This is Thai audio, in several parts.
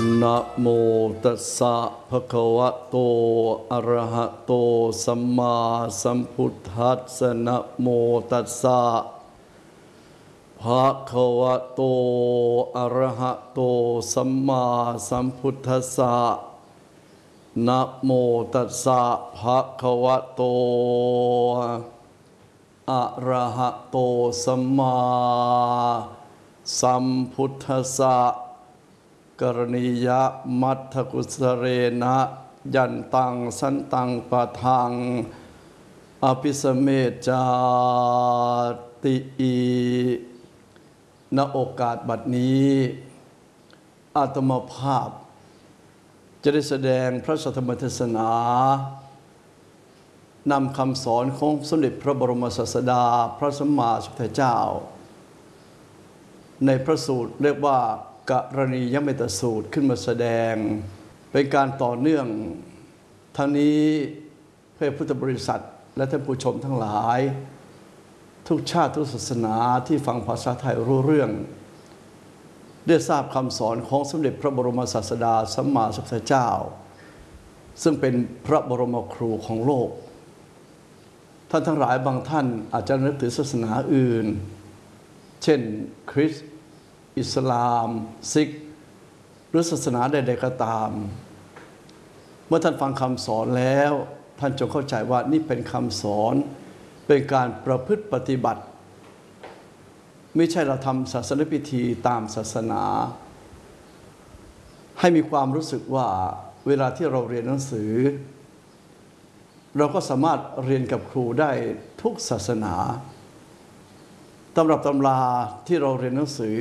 นะโมตัสสะภะคะวะโตอะระหะโตสัมมาสัมพุทธัสสะนะโมตัสสะภะคะวะโตอะระหะโตสัมมาสัมพุทธัสสะนะโมตัสสะภะคะวะโตอะระหะโตสัมมาสัมพุทธัสสะกรณียะมัทธกุสเรนะยันตังสันตังปะทังอภิสเมจาติอีณโอกาสบัดนี้อาตมาภาพจะได้แสดงพระสัทธรรมเทศนานำคำสอนของสมเด็จพระบรมศาสดาพระสัมมาสัมพุทธเจ้าในพระสูตรเรียกว่ากรณียเมตสูตรขึ้นมาแสดงเป็นการต่อเนื่องทั้งนี้เพื่อพุทธบริษัทและท่านผู้ชมทั้งหลายทุกชาติทุกศาสนาที่ฟังภาษาไทยรู้เรื่องได้ทราบคำสอนของสมเด็จพระบรมศาสดาสัมมาสัมพุทธเจ้าซึ่งเป็นพระบรมครูของโลกท่านทั้งหลายบางท่านอาจจะนึกถึงศาสนาอื่นเช่นคริสต์อิสลามซิกหรือศาสนาใดๆก็ตามเมื่อท่านฟังคำสอนแล้วท่านจงเข้าใจว่านี่เป็นคำสอนเป็นการประพฤติปฏิบัติไม่ใช่เราทำศาสนพิธีตามศาสนาให้มีความรู้สึกว่าเวลาที่เราเรียนหนังสือเราก็สามารถเรียนกับครูได้ทุกศาสนาตำรับตำราที่เราเรียนหนังสือ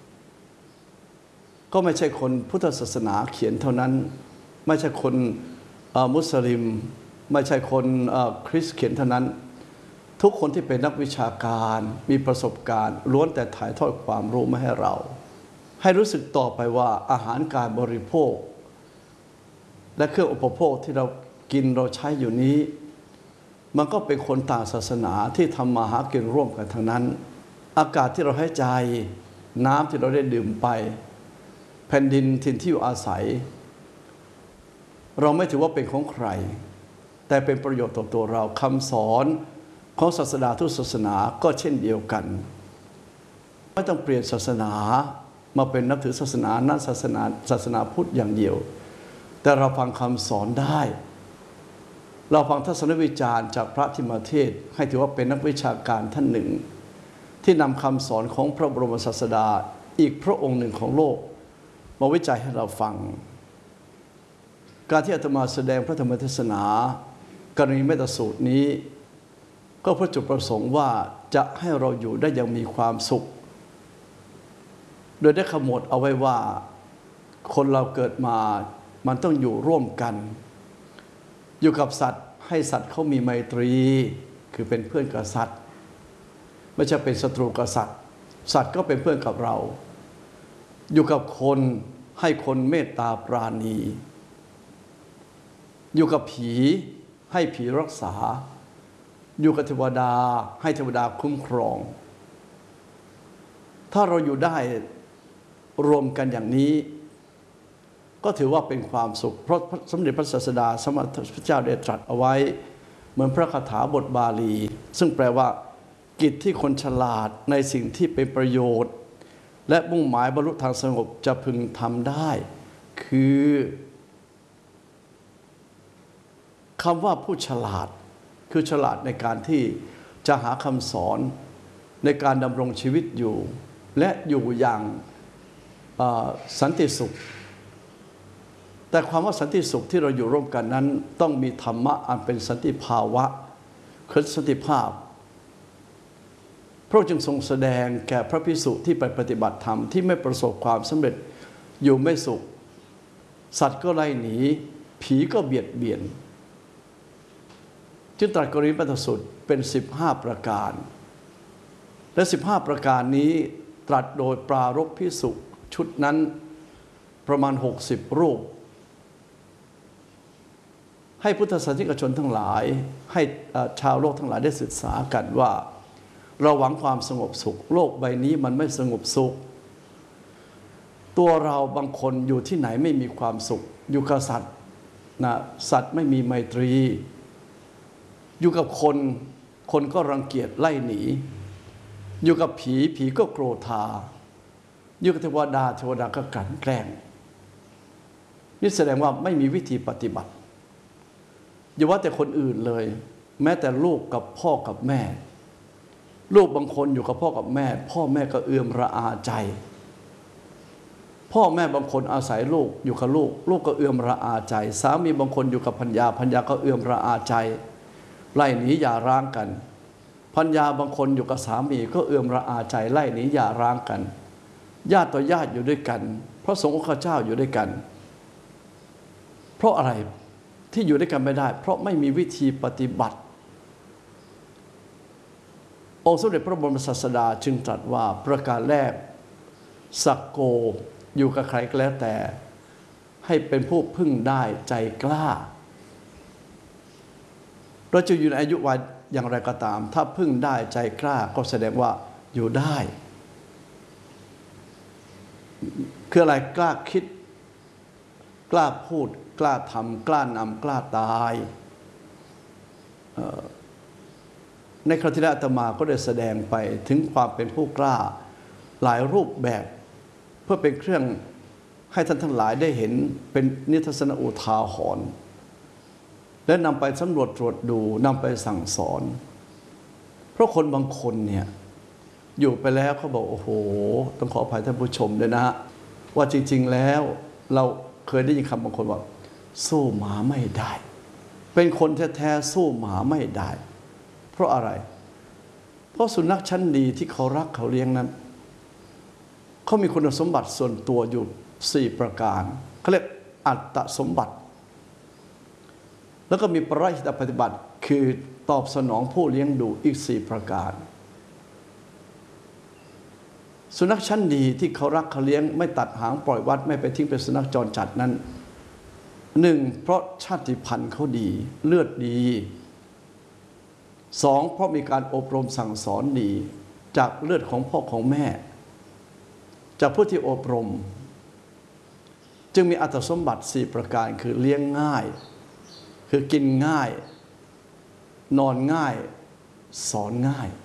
ก็ไม่ใช่คนพุทธศาสนาเขียนเท่านั้นไม่ใช่คนมุสลิมไม่ใช่คนคริสต์เขียนเท่านั้นทุกคนที่เป็นนักวิชาการมีประสบการณ์ล้วนแต่ถ่ายทอดความรู้มาให้เราให้รู้สึกต่อไปว่าอาหารการบริโภคและเครื่องอุปโภคที่เรากินเราใช้อยู่นี้มันก็เป็นคนต่างศาสนาที่ทำมาหากินร่วมกันทั้งนั้นอากาศที่เราหายใจน้ำที่เราได้ดื่มไปแผ่นดินถิ่นที่อยู่อาศัยเราไม่ถือว่าเป็นของใครแต่เป็นประโยชน์ต่อตัวเราคำสอนของศาสดาทุกศาสนาก็เช่นเดียวกันไม่ต้องเปลี่ยนศาสนามาเป็นนับถือศาสนานั้นศาสนาพุทธอย่างเดียวแต่เราฟังคำสอนได้เราฟังทัศนวิจารณ์จากพระธิมเทศให้ถือว่าเป็นนักวิชาการท่านหนึ่งที่นำคำสอนของพระบรมศาสดาอีกพระองค์หนึ่งของโลกมาวิจัยให้เราฟังการที่อาตมาแสดงพระธรรมเทศนากรณีเมตสูตรนี้ก็เพื่อจุดประสงค์ว่าจะให้เราอยู่ได้อย่างมีความสุขโดยได้ขมวดเอาไว้ว่าคนเราเกิดมามันต้องอยู่ร่วมกันอยู่กับสัตว์ให้สัตว์เขามีไมตรีคือเป็นเพื่อนกับสัตว์ไม่ใช่เป็นศัตรูกับสัตว์สัตว์ก็เป็นเพื่อนกับเราอยู่กับคนให้คนเมตตาปราณีอยู่กับผีให้ผีรักษาอยู่กับเทวดาให้เทวดาคุ้มครองถ้าเราอยู่ได้รวมกันอย่างนี้ก็ถือว่าเป็นความสุขเพราะสมเด็จพระศาสดาสมมาพระเจ้าได้ตรัสเอาไว้เหมือนพระคาถาบทบาลีซึ่งแปลว่ากิจที่คนฉลาดในสิ่งที่เป็นประโยชน์และมุ่งหมายบรรลุทางสงบจะพึงทำได้คือคำว่าผู้ฉลาดคือฉลาดในการที่จะหาคำสอนในการดำรงชีวิตอยู่และอยู่อย่างสันติสุขแต่ความว่าสันติสุขที่เราอยู่ร่วมกันนั้นต้องมีธรรมะอันเป็นสันติภาวะคือสันติภาพพระองค์จึงทรงแสดงแก่พระภิกษุที่ไปปฏิบัติธรรมที่ไม่ประสบความสำเร็จอยู่ไม่สุขสัตว์ก็ไล่หนีผีก็เบียดเบียนจึงตรัสกรณีเมตสูตรเป็น15ประการและ15ประการนี้ตรัสโดยปรารภภิกษุชุดนั้นประมาณ60รูปให้พุทธศาสนิกชนทั้งหลายให้ชาวโลกทั้งหลายได้ศึกษากันว่าเราหวังความสงบสุขโลกใบนี้มันไม่สงบสุขตัวเราบางคนอยู่ที่ไหนไม่มีความสุขอยู่กับสัตว์นะสัตว์ไม่มีไมตรีอยู่กับคนคนก็รังเกียจไล่หนีอยู่กับผีผีก็โกรธาอยู่กับเทวดาเทวดาก็กลั่นแกล้งนี่แสดงว่าไม่มีวิธีปฏิบัติอย่าว่าแต่คนอื่นเลยแม้แต่ลูกกับพ่อกับแม่ลูกบางคนอยู่กับพ่อกับแม่พ่อแม่ก็เอื่อมระอาใจพ่อแม่บางคนอาศัยลูกอยู่กับลูกลูกก็เอื่อมระอาใจสามีบางคนอยู่กับภรรยาภรรยาก็เอื่อมระอาใจไล่หนีอย่าร้างกันภรรยาบางคนอยู่กับสามีก็เอื่อมระอาใจไล่หนีอย่าร้างกันญาติต่อญาติอยู่ด้วยกันพระสงฆ์องค์เจ้าอยู่ด้วยกันเพราะอะไรที่อยู่ด้วยกันไม่ได้เพราะไม่มีวิธีปฏิบัติองค์สมเด็จพระบรมศาสดาจึงตรัสว่าประการแรกสักโกอยู่กับใครก็แล้วแต่ให้เป็นผู้พึ่งได้ใจกล้าเราจะอยู่ในอายุวัยอย่างไรก็ตามถ้าพึ่งได้ใจกล้าก็แสดงว่าอยู่ได้คืออะไรกล้าคิดกล้าพูดกล้าทำกล้านำกล้าตายในครั้งที่แล้วอาตมาก็ได้แสดงไปถึงความเป็นผู้กล้าหลายรูปแบบเพื่อเป็นเครื่องให้ท่านทั้งหลายได้เห็นเป็นนิทัศนอุทาหรณ์และนำไปสำรวจตรวจดูนำไปสั่งสอนเพราะคนบางคนเนี่ยอยู่ไปแล้วเขาบอกโอ้โหต้องขออภัยท่านผู้ชมด้วยนะว่าจริงๆแล้วเราเคยได้ยินคำบางคนว่าสู้หมาไม่ได้เป็นคนแท้ๆสู้หมาไม่ได้เพราะอะไรเพราะสุนัขชั้นดีที่เขารักเขาเลี้ยงนั้นเขามีคุณสมบัติส่วนตัวอยู่4ประการเขาเรียกอัตตสมบัติแล้วก็มีปริหิตปฏิบัติคือตอบสนองผู้เลี้ยงดูอีก4ประการสุนัขชั้นดีที่เขารักเขาเลี้ยงไม่ตัดหางปล่อยวัดไม่ไปทิ้งเป็นสุนัขจรจัดนั้น1เพราะชาติพันธุ์เขาดีเลือดดี2เพราะมีการอบรมสั่งสอนดีจากเลือดของพ่อของแม่จากผู้ที่อบรมจึงมีอัตสมบัติ4ประการคือเลี้ยงง่ายคือกินง่ายนอนง่ายสอนง่าย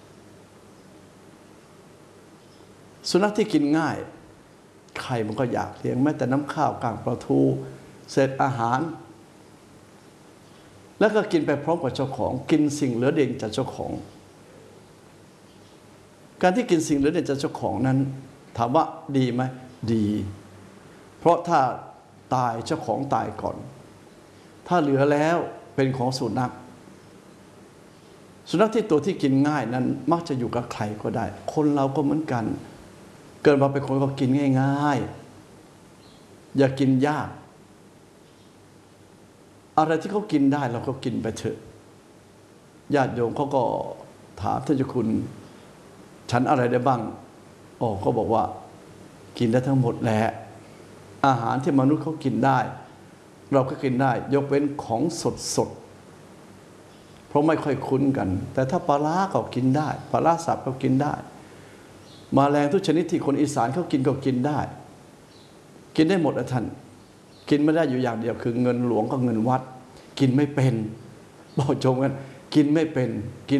สุนัขที่กินง่ายใครมันก็อยากเลี้ยงแม้แต่น้ำข้าวกางปลาทูเศษอาหารแล้วก็กินไปพร้อมกับเจ้าของกินสิ่งเหลือเด่นจากเจ้าของการที่กินสิ่งเหลือเด่นจากเจ้าของนั้นถามว่าดีไหมดีเพราะถ้าตายเจ้าของตายก่อนถ้าเหลือแล้วเป็นของสุนัขที่ตัวที่กินง่ายนั้นมักจะอยู่กับใครก็ได้คนเราก็เหมือนกันเกิดมาเป็นคนก็กินง่ายๆอย่ากินยากอะไรที่เขากินได้เราก็กินไปเถอะญาติโยมเขาก็ถามท่านเจ้าคุณฉันอะไรได้บ้างก็บอกว่ากินได้ทั้งหมดแหละอาหารที่มนุษย์เขากินได้เราก็กินได้ยกเว้นของสดเพราะไม่ค่อยคุ้นกันแต่ถ้าปลาร้าก็กินได้ปลาร้าสับก็กินได้แมลงทุกชนิดที่คนอีสานเขากินก็กินได้กินได้หมดนะท่านกินไม่ได้อยู่อย่างเดียวคือเงินหลวงกับเงินวัดกินไม่เป็นบอกจงกันกินไม่เป็นกิน